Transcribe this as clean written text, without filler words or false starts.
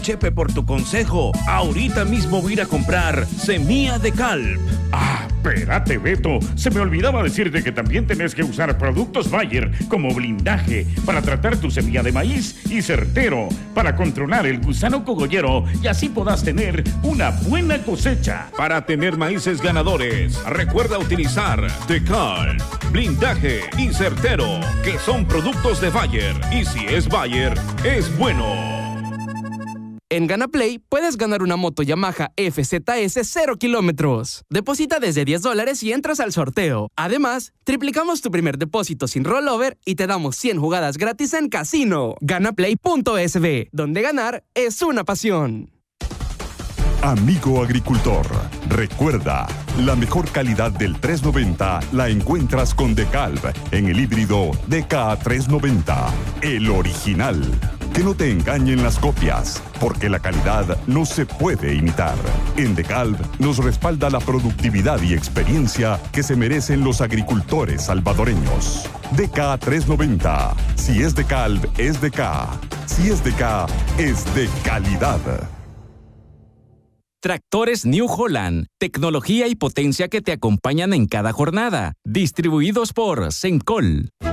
Chepe, por tu consejo. Ahorita mismo voy a ir a comprar semilla de Calp. Ah, espérate, Beto. Se me olvidaba decirte que también tenés que usar productos Bayer como blindaje para tratar tu semilla de maíz y Certero para controlar el gusano cogollero y así podás tener una buena cosecha. Para tener maíces ganadores, recuerda utilizar de Calp, blindaje y Certero, que son productos de Bayer. Y si es Bayer, es bueno. En GanaPlay puedes ganar una moto Yamaha FZS 0 kilómetros. Deposita desde $10 y entras al sorteo. Además, triplicamos tu primer depósito sin rollover y te damos 100 jugadas gratis en casino. Ganaplay.sb, donde ganar es una pasión. Amigo agricultor, recuerda, la mejor calidad del 390 la encuentras con DeKalb en el híbrido DK390, el original. Que no te engañen las copias, porque la calidad no se puede imitar. En DeKalb nos respalda la productividad y experiencia que se merecen los agricultores salvadoreños. DK390, si es DeKalb, es DK. Si es DK, es de calidad. Tractores New Holland, tecnología y potencia que te acompañan en cada jornada. Distribuidos por Sencol.